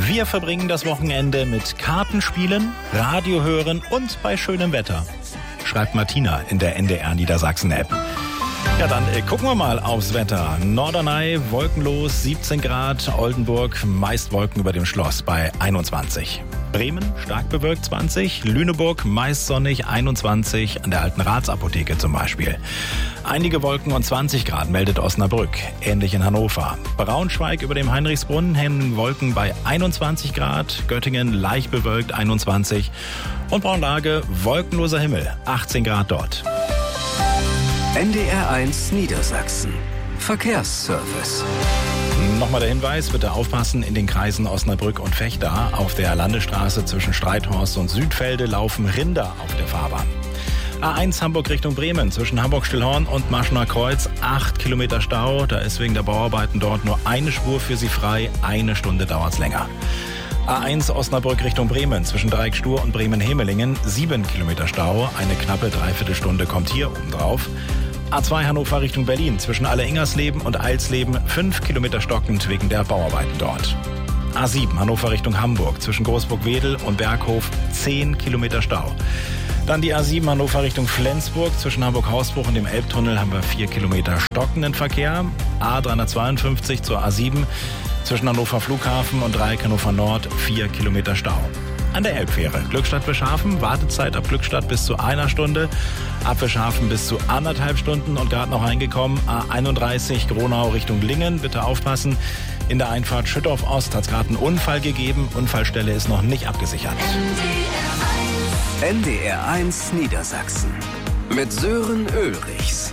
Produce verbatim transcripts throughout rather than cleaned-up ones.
Wir verbringen das Wochenende mit Kartenspielen, Radio hören und bei schönem Wetter. Schreibt Martina in der N D R Niedersachsen-App. Ja, dann äh, gucken wir mal aufs Wetter. Norderney wolkenlos, siebzehn Grad. Oldenburg meist Wolken über dem Schloss bei einundzwanzig. Bremen stark bewölkt zwanzig. Lüneburg meist sonnig einundzwanzig. An der Alten Ratsapotheke zum Beispiel. Einige Wolken und zwanzig Grad meldet Osnabrück. Ähnlich in Hannover. Braunschweig über dem Heinrichsbrunnen hängen Wolken bei einundzwanzig Grad. Göttingen leicht bewölkt einundzwanzig. Und Braunlage wolkenloser Himmel, achtzehn Grad dort. N D R eins Niedersachsen. Verkehrsservice. Nochmal der Hinweis, bitte aufpassen, in den Kreisen Osnabrück und Vechta. Auf der Landesstraße zwischen Streithorst und Südfelde laufen Rinder auf der Fahrbahn. A eins Hamburg Richtung Bremen, zwischen Hamburg-Stillhorn und Maschener Kreuz, acht Kilometer Stau. Da ist wegen der Bauarbeiten dort nur eine Spur für Sie frei, eine Stunde dauert's länger. A eins Osnabrück Richtung Bremen, zwischen Dreieckstur und Bremen-Hemelingen, sieben Kilometer Stau, eine knappe Dreiviertelstunde kommt hier obendrauf. A zwei Hannover Richtung Berlin, zwischen Alleringersleben und Eilsleben, fünf Kilometer stockend wegen der Bauarbeiten dort. A sieben Hannover Richtung Hamburg, zwischen Großburg-Wedel und Berghof, zehn Kilometer Stau. Dann die A sieben Hannover Richtung Flensburg, zwischen Hamburg-Hausbruch und dem Elbtunnel haben wir vier Kilometer stockenden Verkehr. A dreihundertzweiundfünfzig zur A sieben, zwischen Hannover Flughafen und Dreieck Hannover Nord, vier Kilometer Stau. An der Elbfähre Glückstadt-Bischhafen, Wartezeit ab Glückstadt bis zu einer Stunde, ab Bischhafen bis zu anderthalb Stunden und gerade noch reingekommen. A einunddreißig Gronau Richtung Lingen, bitte aufpassen. In der Einfahrt Schüttorf Ost hat es gerade einen Unfall gegeben. Unfallstelle ist noch nicht abgesichert. N D R eins Niedersachsen mit Sören Ulrichs.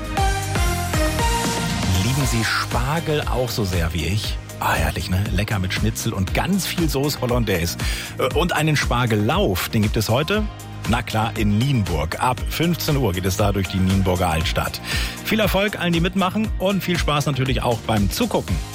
Lieben Sie Spargel auch so sehr wie ich? Ah, herrlich, ne? Lecker mit Schnitzel und ganz viel Sauce Hollandaise. Und einen Spargellauf, den gibt es heute? Na klar, in Nienburg. Ab fünfzehn Uhr geht es da durch die Nienburger Altstadt. Viel Erfolg allen, die mitmachen und viel Spaß natürlich auch beim Zugucken.